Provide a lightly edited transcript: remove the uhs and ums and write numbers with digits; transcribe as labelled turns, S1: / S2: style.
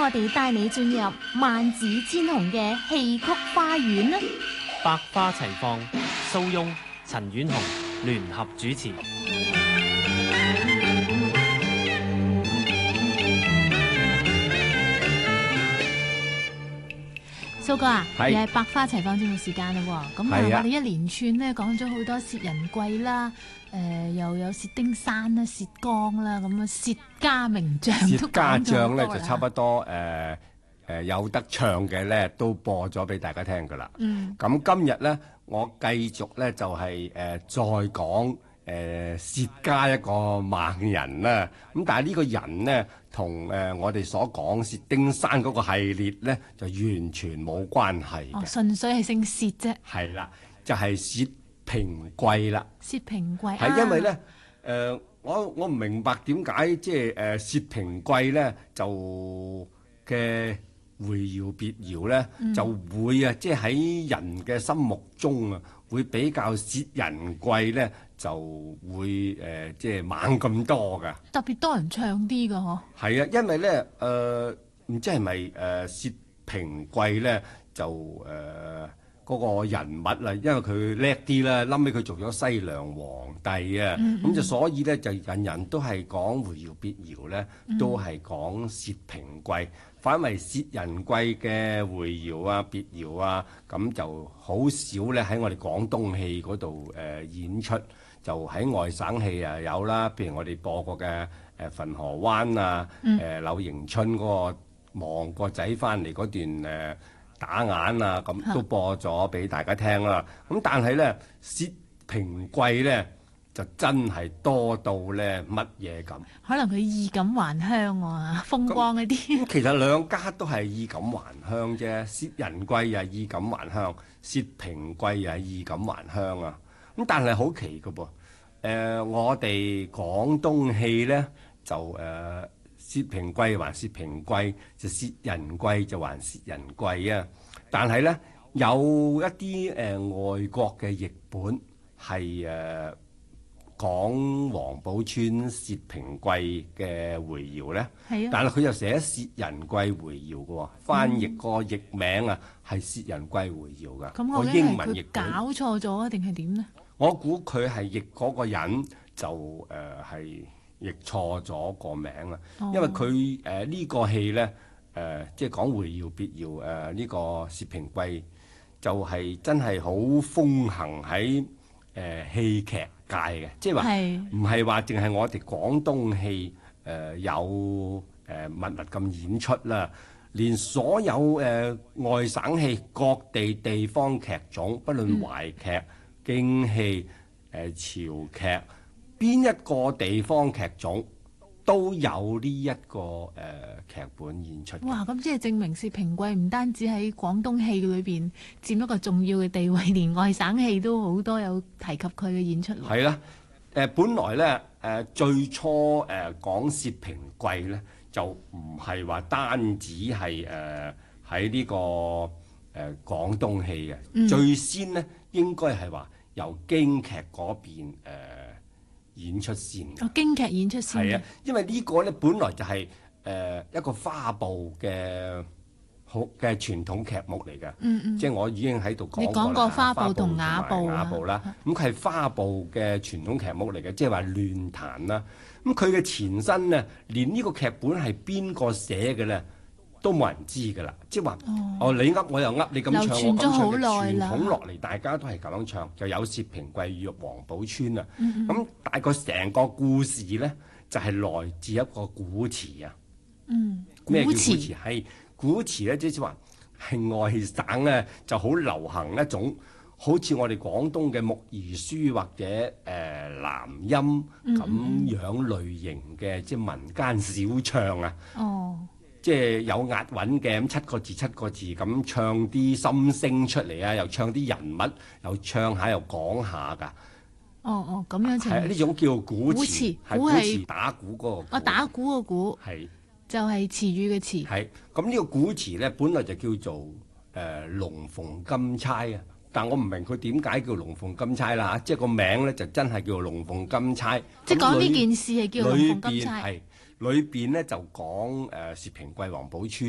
S1: 我哋帶你進入萬紫千紅嘅戲曲花園啦！
S2: 百花齊放，蘇翁、陳婉紅聯合主持。
S1: 蘇哥啊，又係百花齊放節目時間啦喎！咁我哋一連串咧講咗好多薛仁貴啦，又有薛丁山啦、薛剛啦，咁啊薛家名將都講咗好多啦。薛家將咧就差不多
S3: 有得唱嘅咧都播咗俾大家聽噶啦。咁今日咧我繼續咧就係再講薛家一個猛人啦。咁但係呢個人呢，同我哋所講薛丁山嗰個系列咧就完全冇關係嘅。
S1: 純粹係姓薛啫。係
S3: 啦，就係薛平貴啦。
S1: 薛平貴
S3: 係因為咧我唔明白點解即係薛平貴咧就嘅會窯別窯咧就會啊，即係喺人嘅心目中啊，會比較薛仁貴咧就會即係猛咁多㗎。
S1: 特別多人唱啲㗎嗬。係
S3: 啊，因為咧唔知係咪薛平貴咧就嗰個人物啊，因為佢叻啲啦，冧尾佢做咗西涼皇帝啊，咁就所以咧就人人都係講會窯別窯咧，都係講薛平貴。反為薛仁貴嘅會窯啊、別窯啊，咁就好少咧喺我哋廣東戲嗰度演出，就喺外省戲啊有啦，譬如我哋播過嘅汾河灣啊、柳迎春嗰個望個仔翻嚟嗰段打眼啊，咁都播咗俾大家聽啦。咁但係咧薛平貴咧就真係多到咧乜嘢咁，
S1: 可能佢衣錦還鄉啊，風光嗰啲。
S3: 其實兩家都係衣錦還鄉啫，薛仁貴又係衣錦還鄉，薛平貴又係衣錦還鄉啊。咁但係好奇㗎噃，我哋廣東戲咧就薛平貴還薛平貴，就薛仁貴就還薛仁貴啊。但係咧有一啲外國嘅譯本係講王寶釧薛平貴嘅會窯咧，但係佢又寫薛仁貴會窯嘅喎，翻譯個譯名啊係薛仁貴會窯㗎。
S1: 咁我
S3: 英文譯
S1: 搞錯咗啊，定係點呢？
S3: 我估佢係譯嗰個人就係譯錯咗個名啊，因為佢呢個戲咧即係講會窯別窯呢個薛平貴就係真係好風行喺戲劇界嘅，即係話唔係話淨係我哋廣東戲有密密咁演出啦，連所有外省戲各地方劇種，不論淮劇、京戲、潮劇，邊一個地方劇種都有呢一個劇本演出。
S1: 哇！咁即係證明薛平貴唔單止喺廣東戲裏邊佔一個重要嘅地位，連外省戲都好多有提及佢嘅演出。
S3: 係啦，本來咧最初講薛平貴咧，就唔係話單止係喺呢個廣東戲嘅，最先呢應該係話由京劇嗰邊演出先。
S1: 京劇演出先。
S3: 係啊，因為呢個咧本來就係一個花布嘅傳統劇目嚟嘅。即係我已經喺度講過啦。你講過
S1: 花布同雅
S3: 布啦，咁佢係花布嘅傳統劇目嚟嘅，即係話亂彈啦。咁佢嘅前身呢，連呢個劇本係邊個寫嘅咧，都冇人知㗎啦。即係話你噏我又噏，你咁唱我咁唱，傳統落嚟大家都係咁樣唱，就有薛平貴與王寶釧啊。咁大概成個故事咧，就係來自一個古詞啊。咩叫古詞？係古詞咧，即係話係外省咧就好流行一種，好似我哋廣東嘅木兒書或者南音咁樣類型嘅，即係民間小唱啊。即係有押韻嘅，咁七個字咁唱啲心聲出嚟啊，又唱啲人物，又唱下又講下㗎。
S1: 咁樣就係
S3: 呢種叫古詞，係古詞打鼓嗰個。
S1: 打鼓個鼓。係。就係詞語嘅詞。係。咁呢個古詞咧，本來就叫做龍鳳金釵啊，但我唔明佢點解叫龍鳳金釵啦嚇，即係個名咧就真係叫龍鳳金釵。即係講呢件事係叫龍鳳金釵。裏邊咧就講薛平貴、王寶釧。